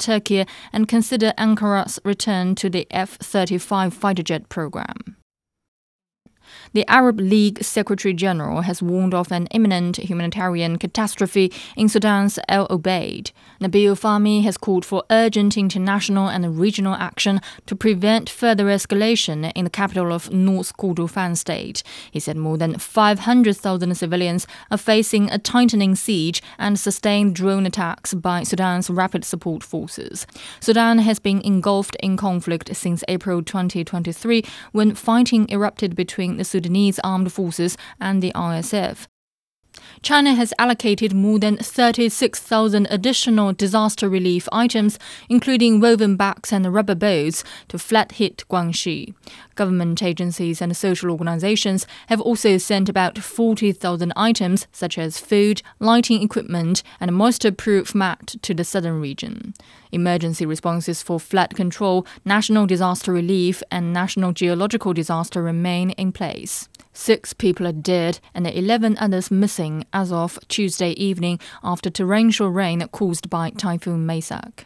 Turkey and consider Ankara's return to the F-35 fighter jet program. The Arab League Secretary-General has warned of an imminent humanitarian catastrophe in Sudan's El Obeid. Nabil Fahmy has called for urgent international and regional action to prevent further escalation in the capital of North Kordofan state. He said more than 500,000 civilians are facing a tightening siege and sustained drone attacks by Sudan's rapid support forces. Sudan has been engulfed in conflict since April 2023 when fighting erupted between the Sudanese armed forces and the RSF. China has allocated more than 36,000 additional disaster relief items, including woven bags and rubber boats, to flood-hit Guangxi. Government agencies and social organizations have also sent about 40,000 items, such as food, lighting equipment, and moisture-proof mat to the southern region. Emergency responses for flood control, national disaster relief, and national geological disaster remain in place. 6 people are dead and 11 others missing as of Tuesday evening after torrential rain caused by Typhoon Maysak.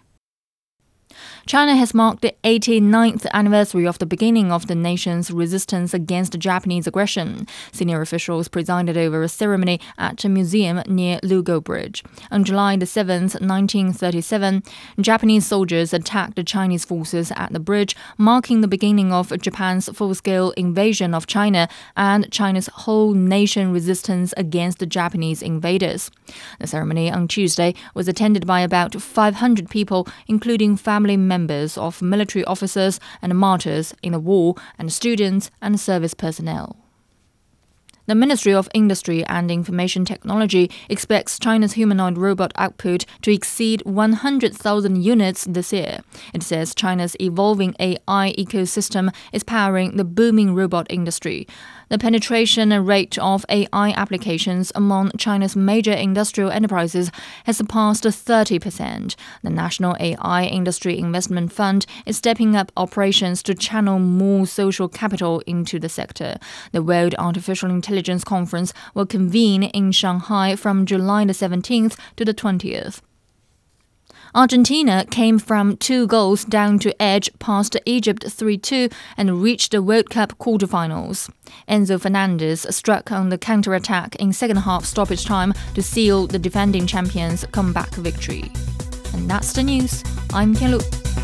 China has marked the 89th anniversary of the beginning of the nation's resistance against Japanese aggression. Senior officials presided over a ceremony at a museum near Lugo Bridge. On July 7, 1937, Japanese soldiers attacked the Chinese forces at the bridge, marking the beginning of Japan's full-scale invasion of China and China's whole nation resistance against the Japanese invaders. The ceremony on Tuesday was attended by about 500 people, including family members of military officers and martyrs in the war and students and service personnel. The Ministry of Industry and Information Technology expects China's humanoid robot output to exceed 100,000 units this year. It says China's evolving AI ecosystem is powering the booming robot industry. The penetration rate of AI applications among China's major industrial enterprises has surpassed 30%. The National AI Industry Investment Fund is stepping up operations to channel more social capital into the sector. The World Artificial Intelligence Conference will convene in Shanghai from July 17th to the 20th. Argentina came from 2 goals down to edge past Egypt 3-2 and reached the World Cup quarterfinals. Enzo Fernandez struck on the counter-attack in second-half stoppage time to seal the defending champions' comeback victory. And that's the news. I'm Tianlu.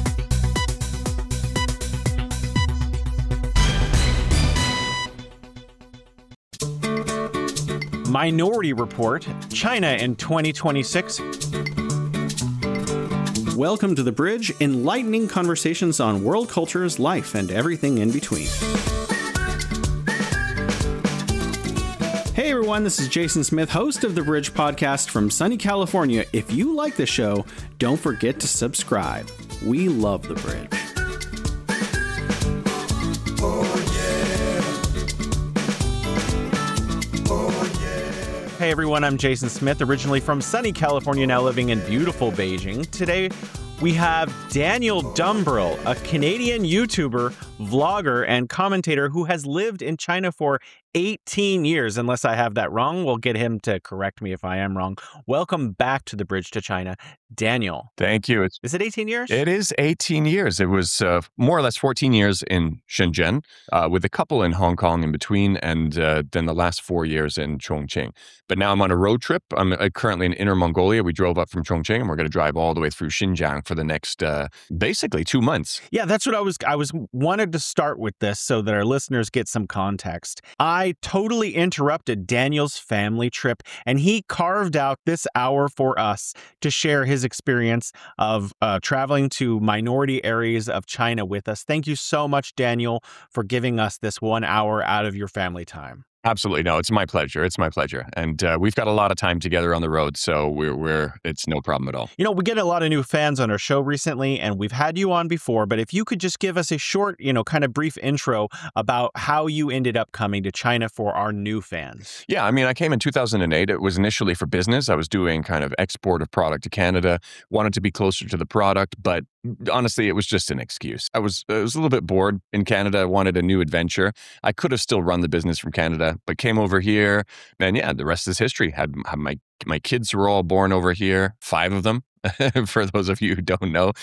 Minority Report, China in 2026. Welcome to The Bridge, enlightening conversations on world cultures, life, and everything in between. Hey everyone, this is Jason Smith, host of The Bridge podcast from sunny California. If you like the show, don't forget to subscribe. We love The Bridge. Hey everyone, I'm Jason Smith, originally from sunny California, now living in beautiful Beijing. Today we have Daniel Dumbrell, a Canadian YouTuber, vlogger, and commentator who has lived in China for 18 years. Unless I have that wrong, we'll get him to correct me if I am wrong. Welcome back to The Bridge to China, Daniel. Thank you. Is it 18 years? It is 18 years. It was more or less 14 years in Shenzhen, with a couple in Hong Kong in between, and then the last 4 years in Chongqing. But now I'm on a road trip. I'm currently in Inner Mongolia. We drove up from Chongqing, and we're going to drive all the way through Xinjiang for the next, basically 2 months. Yeah, that's what I was wanted to start with this so that our listeners get some context. I totally interrupted Daniel's family trip, and he carved out this hour for us to share his experience of traveling to minority areas of China with us. Thank you so much, Daniel, for giving us this 1 hour out of your family time. Absolutely. No, it's my pleasure. It's my pleasure. And we've got a lot of time together on the road, so it's no problem at all. You know, we get a lot of new fans on our show recently, and we've had you on before, but if you could just give us a short, kind of brief intro about how you ended up coming to China for our new fans. Yeah, I mean, I came in 2008. It was initially for business. I was doing kind of export of product to Canada, wanted to be closer to the product, but honestly, it was just an excuse. I was a little bit bored in Canada. I wanted a new adventure. I could have still run the business from Canada, but came over here. And yeah, the rest is history. Had my kids were all born over here, 5 of them. For those of you who don't know,